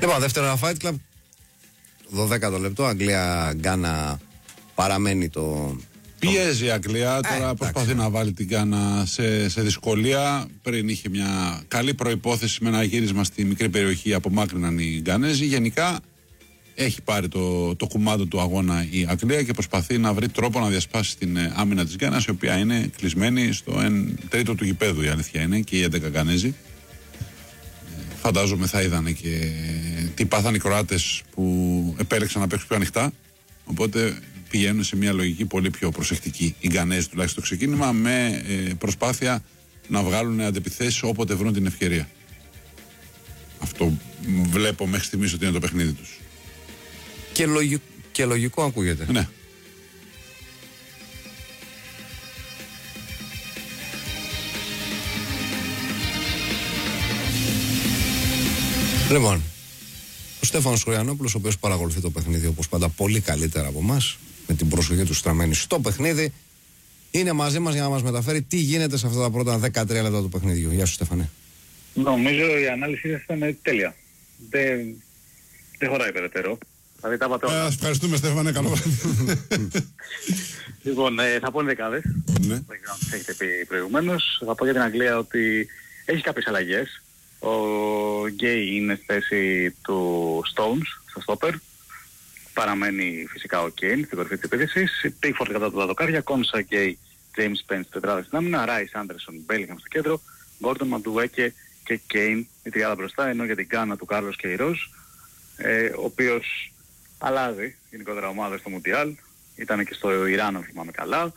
Λοιπόν, δεύτερο Fight Club, 12ο λεπτό, Αγγλία-Γκάνα, παραμένει το... Πιέζει η Αγγλία, τώρα προσπαθεί να βάλει την Γκάνα σε δυσκολία. Πριν είχε μια καλή προϋπόθεση με ένα γύρισμα στη μικρή περιοχή, απομάκρυναν οι Γκανέζοι. Γενικά έχει πάρει το κουμάντο του αγώνα η Αγγλία και προσπαθεί να βρει τρόπο να διασπάσει την άμυνα της Γκάνας, η οποία είναι κλεισμένη στο 1/3 του γηπέδου, η αλήθεια είναι, και οι 11 Γκανέζοι. Φαντάζομαι θα είδανε και τι πάθαν οι Κροάτες που επέλεξαν να παίξουν πιο ανοιχτά. Οπότε πηγαίνουν σε μια λογική πολύ πιο προσεκτική, οι Γκανέζοι τουλάχιστον στο ξεκίνημα, με προσπάθεια να βγάλουν αντεπιθέσεις όποτε βρουν την ευκαιρία. Αυτό βλέπω μέχρι στιγμής ότι είναι το παιχνίδι τους. Και λογικό ακούγεται. Ναι. Λοιπόν, ο Στέφανος Χωριανόπουλος, ο οποίος παρακολουθεί το παιχνίδι όπως πάντα πολύ καλύτερα από εμάς, με την προσοχή του στραμμένη στο παιχνίδι, είναι μαζί μας για να μας μεταφέρει τι γίνεται σε αυτά τα πρώτα 13 λεπτά του παιχνιδιού. Γεια σου, Στέφανε. Νομίζω η ανάλυση ήταν τέλεια. Δεν χωράει περαιτέρω. Δηλαδή τα είπατε όλα. Ευχαριστούμε, Στέφανε, καλό βράδυ. Λοιπόν, θα πω δεκάδες. Ναι. Δεν ξέρω αν τις έχετε πει προηγουμένως. Θα πω για την Αγγλία ότι έχει κάποιες αλλαγές. Ο Γκέι είναι στη θέση του Stones, στο στόπερ. Παραμένει φυσικά ο Κέιν στην κορυφή της επίθεσης. Pickford κατά τα δοκάρια, Κόνσα, Γκέι, James Spence τετράδα στην άμυνα, Ράις, Άντερσον, Μπέλιγχαμ στο κέντρο, Γκόρντον, Μαντουέκε και Κέιν η τριάδα μπροστά, ενώ για την Γκάνα του Κάρλος Κεϊρός, ο οποίος αλλάζει γενικότερα ομάδα στο Μουντιάλ, ήταν και στο Ιράν αν θυμάμαι καλά.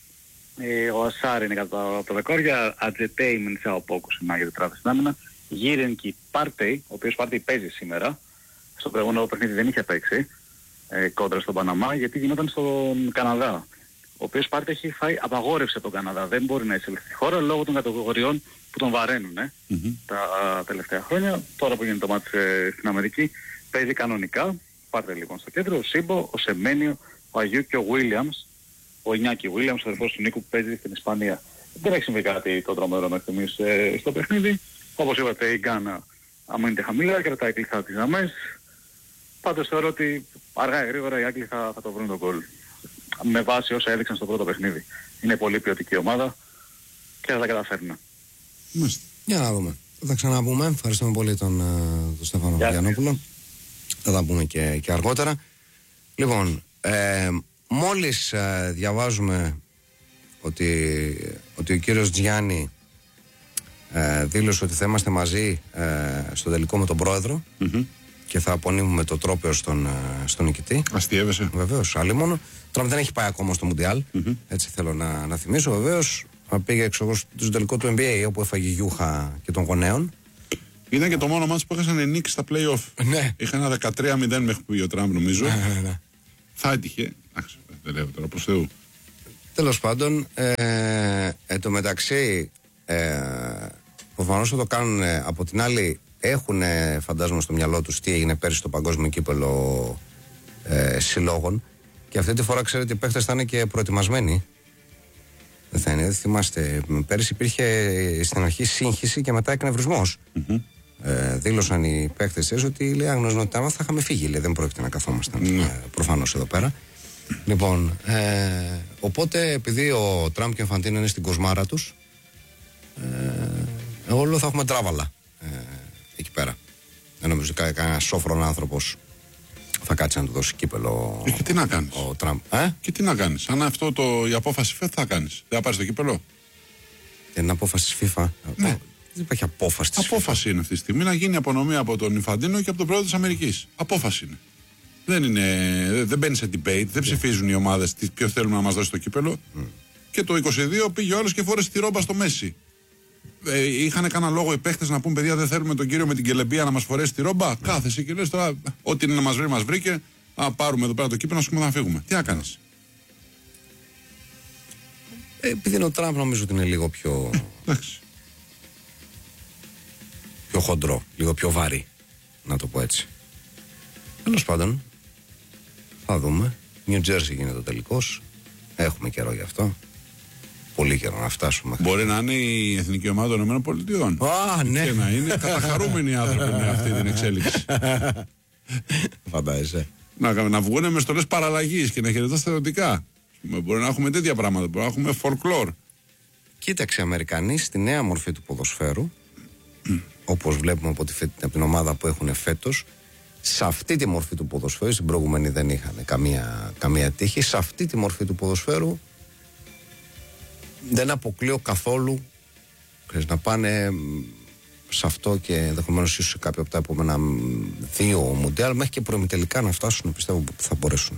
Ο Ασάρ είναι κατά τα δεκόρια, Ατζετέι με Νισάο Πόκος είναι για τετράδα στην άμυνα, Γίρενκι Πάρτεϊ, ο οποίος Πάρτεϊ παίζει σήμερα, στο προηγούμενο παιχνίδι δεν είχε παίξει κόντρα στον Παναμά γιατί γινόταν στον Καναδά. Ο οποίος Πάρτεϊ έχει φάει απαγόρευση από τον Καναδά, δεν μπορεί να εισέλθει στη χώρα λόγω των κατηγοριών που τον βαραίνουν τα τελευταία χρόνια. Τώρα που γίνεται το μάτς στην Αμερική παίζει κανονικά. Πάρτε λοιπόν στο κέντρο ο Σίμπο, ο Σεμένιο, ο Αγιού και ο Βίλιαμς, ο Ινιάκη Βίλιαμς, ο αδερφός του Νίκου που παίζει στην Ισπανία. Δεν έχει συμβεί κάτι το τρομερό μέχρι στιγμής στο παιχνίδι. Όπως είπατε η Γκάνα αμήνεται χαμηλά, κρατάει κλειστά τις γραμμές. Πάντως θεωρώ ότι αργά ή γρήγορα οι Άγγλοι θα το βρουν τον γκολ. Με βάση όσα έδειξαν στο πρώτο παιχνίδι. Είναι πολύ ποιοτική ομάδα και θα τα καταφέρουν. Για να δούμε. Θα τα ξαναπούμε. Ευχαριστούμε πολύ τον Στέφανο Χωριανόπουλο. Θα τα πούμε και αργότερα. Λοιπόν, μόλις διαβάζουμε ότι ο κύριος Τζιάννη δήλωσε ότι θα είμαστε μαζί στο τελικό με τον πρόεδρο και θα απονείμουμε το τρόπαιο στον νικητή. Αστιεύεσαι. Βεβαίως, άλλη μόνο. Τώρα δεν έχει πάει ακόμα στο Μουντιάλ. Έτσι θέλω να θυμίσω. Βεβαίως πήγε στο τελικό του NBA όπου έφαγε γιούχα και των γονέων. Ήταν και το μόνο μάτς που έχασαν νίκη στα play-off. Ναι. Είχαν ένα 13-0 μέχρι που πήγε ο Τραμπ, νομίζω. Ναι. Θα έτυχε. Δεν λέω τώρα προς Θεού. Τέλος πάντων, εν τω μεταξύ, προφανώς θα το κάνουν από την άλλη. Έχουν, φαντάζομαι, στο μυαλό τους τι έγινε πέρυσι στο Παγκόσμιο Κύπελλο Συλλόγων. Και αυτή τη φορά, ξέρετε, οι παίχτες θα είναι και προετοιμασμένοι. Δεν θα είναι, δεν θυμάστε. Πέρυσι υπήρχε στην αρχή σύγχυση και μετά εκνευρισμός. Δήλωσαν οι παίχτες ότι λέει αγνωσνότητα θα είχαμε φύγει. Λέει, δεν πρόκειται να καθόμασταν προφανώς εδώ πέρα. Λοιπόν, οπότε επειδή ο Τραμπ και ο Φαντίνο είναι στην κοσμάρα τους, εγώ λέω θα έχουμε τράβαλα εκεί πέρα. Δεν νομίζω ότι κανένα σόφρον άνθρωπος θα κάτσει να του δώσει κύπελο και τι να κάνεις. Ο Τραμπ. Και τι να κάνεις. Αν αυτό η απόφαση FIFA θα κάνεις. Δεν θα πάρεις το κύπελο. Είναι απόφαση της FIFA. Ναι. Δεν υπάρχει απόφαση της FIFA. Είναι αυτή τη στιγμή να γίνει απονομή από τον Ιφαντίνο και από τον πρόεδρο της Αμερικής. Απόφαση είναι. Δεν μπαίνει σε debate, δεν ψηφίζουν οι ομάδες ποιο θέλουν να μας δώσει το κύπελο. Και το 22 πήγε ο άλλος και φόρεσε τη ρόμπα στο Μέση. Είχαν κανένα λόγο οι παίχτες να πούν παιδιά δεν θέλουμε τον κύριο με την κελεμπία να μας φορέσει τη ρόμπα. Κάθεσαι και λες τώρα ό,τι είναι να μας βρει μας βρήκε. Πάρουμε εδώ πέρα το κύπελο να φύγουμε. Τι να κάνεις. Επειδή είναι ο Τραμπ νομίζω ότι είναι λίγο πιο πιο χοντρό, λίγο πιο βαρύ, να το πω έτσι. Τέλος πάντων, θα δούμε. New Jersey γίνεται ο τελικός. Έχουμε καιρό γι' αυτό. πολύ καιρό να φτάσουμε. Μπορεί να είναι η εθνική ομάδα των ΗΠΑ. Α, ναι. Και να είναι καταχαρούμενοι άνθρωποι με αυτή την εξέλιξη. Φαντάζεσαι. Να βγουν με στολές παραλλαγής και να χαιρετά στρατιωτικά. Μπορεί να έχουμε τέτοια πράγματα. Μπορεί να έχουμε folklore. Κοίταξε, οι Αμερικανοί στη νέα μορφή του ποδοσφαίρου, όπως βλέπουμε από την ομάδα που έχουν φέτος, σε αυτή τη μορφή του ποδοσφαίρου, στην προηγούμενη δεν είχαν καμία τύχη, σε αυτή τη μορφή του ποδοσφαίρου δεν αποκλείω καθόλου να πάνε σε αυτό και ενδεχομένως ίσως σε κάποιο από τα επόμενα 2 μουντιάλ, μέχρι και προημιτελικά να φτάσουν, πιστεύω που θα μπορέσουν.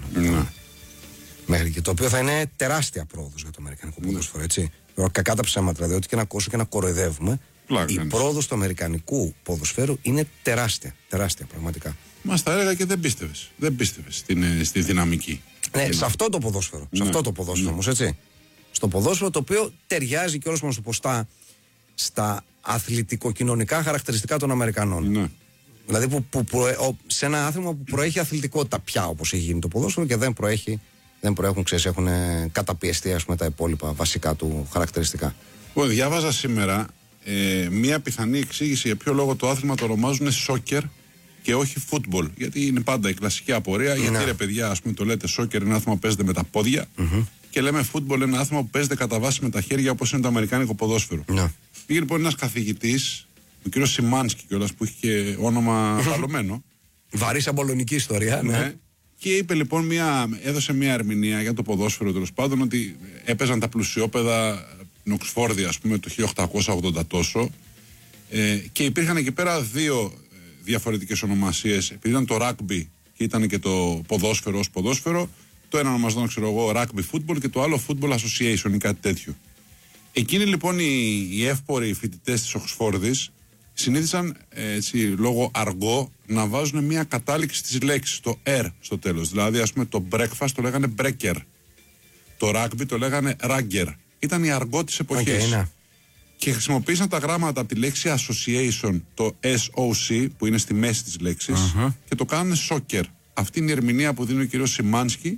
Μέχρι και το οποίο θα είναι τεράστια πρόοδος για το αμερικανικό ποδόσφαιρο, έτσι. Κακά τα ψέματα, δηλαδή, ό,τι και να ακούσω και να κοροϊδεύουμε, η πρόοδος του αμερικανικού ποδοσφαίρου είναι τεράστια. Τεράστια, πραγματικά. Μας τα έλεγα και δεν πίστευες. Δεν πίστευες στη δυναμική. Ναι, σε αυτό το ποδόσφαιρο. Σε αυτό το ποδόσφαιρο όμως, έτσι. Στο ποδόσφαιρο το οποίο ταιριάζει και όλος μας το ποστά στα αθλητικοκοινωνικά χαρακτηριστικά των Αμερικανών. Ναι. Δηλαδή σε ένα άθλημα που προέχει αθλητικότητα πια, όπως έχει γίνει το ποδόσφαιρο, και δεν προέχουν, ξέρεις, έχουν καταπιεστεί, ας πούμε, τα υπόλοιπα βασικά του χαρακτηριστικά. Διάβαζα σήμερα μία πιθανή εξήγηση για ποιο λόγο το άθλημα το ονομάζουν σόκερ και όχι φούτμπολ. Γιατί είναι πάντα η κλασική απορία. Γιατί ρε παιδιά, ας πούμε, το λέτε σόκερ είναι ένα άθλημα που παίζεται με τα πόδια, και λέμε φούτμπολ είναι ένα άθλημα που παίζεται κατά βάση με τα χέρια, όπως είναι το αμερικάνικο ποδόσφαιρο. Πήγε λοιπόν ένας καθηγητής, ο κ. Σιμάνσκι κιόλας, που είχε και όνομα παλωμένο. Βαρύ σαν πολωνική ιστορία, ναι. Και είπε λοιπόν έδωσε μια ερμηνεία για το ποδόσφαιρο, τέλος πάντων, ότι έπαιζαν τα πλουσιόπαιδα στην Οξφόρδη, ας πούμε, το 1880 τόσο, και υπήρχαν εκεί πέρα 2 διαφορετικές ονομασίες. Επειδή ήταν το rugby και ήταν και το ποδόσφαιρο ως ποδόσφαιρο, το ένα ονομαζόταν, ξέρω εγώ, rugby football και το άλλο football association ή κάτι τέτοιο. Εκείνοι λοιπόν οι εύποροι φοιτητές της Οξφόρδης συνήθισαν, έτσι, λόγω αργό, να βάζουν μια κατάληξη της λέξης, το R στο τέλος. Δηλαδή, ας πούμε, το breakfast το λέγανε breaker, το rugby το λέγανε rugger. Ήταν η αργό της εποχής. Ναι. Και χρησιμοποίησαν τα γράμματα από τη λέξη association, το SOC, που είναι στη μέση της λέξης, και το κάνανε soccer. Αυτή είναι η ερμηνεία που δίνει ο κ. Σιμάνσκι,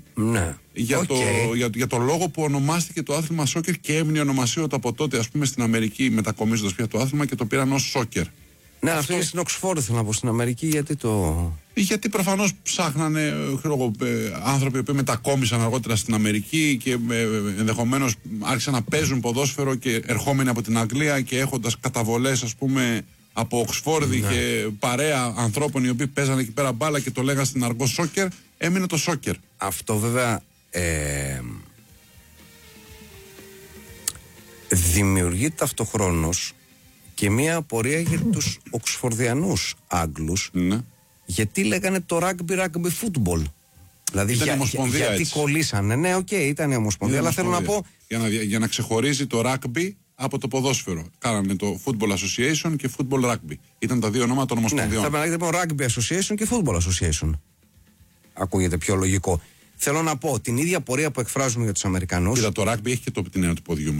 για το λόγο που ονομάστηκε το άθλημα σόκερ και έμεινε ονομασία από τότε, ας πούμε, στην Αμερική, μετακομίζοντας πια το άθλημα, και το πήραν ως σόκερ. Ναι, αυτό είναι στην Οξφόρδη, θέλω να πω, στην Αμερική, γιατί προφανώς ψάχνανε άνθρωποι που μετακόμισαν αργότερα στην Αμερική και ενδεχομένως άρχισαν να παίζουν ποδόσφαιρο και ερχόμενοι από την Αγγλία και έχοντας καταβολές, ας πούμε, από Οξφόρδη και παρέα ανθρώπων οι οποίοι παίζανε εκεί πέρα μπάλα και το λέγανε στην αργό σόκερ, έμεινε το σόκερ. Αυτό βέβαια δημιουργεί ταυτοχρόνως και μία απορία για τους Οξφορδιανούς Άγγλους. Ναι. Γιατί λέγανε το rugby football. Δηλαδή γιατί κολλήσανε. Ναι, ήταν η Ομοσπονδία, αλλά θέλω να πω. Για να ξεχωρίζει το rugby από το ποδόσφαιρο. Κάνανε το Football Association και Football Rugby. Ήταν τα 2 ονόματα των Ομοσπονδιών. Ναι, θα λέγεται λοιπόν Rugby Association και Football Association. Ακούγεται πιο λογικό. Θέλω να πω την ίδια πορεία που εκφράζουμε για τους Αμερικανούς. Κοίτα, το rugby έχει και την έννοια του ποδιού.